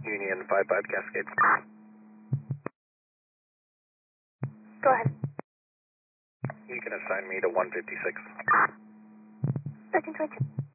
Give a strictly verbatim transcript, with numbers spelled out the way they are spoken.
Union five five Cascade. Go ahead. You can assign me to one fifty-six. thirteen twenty-two.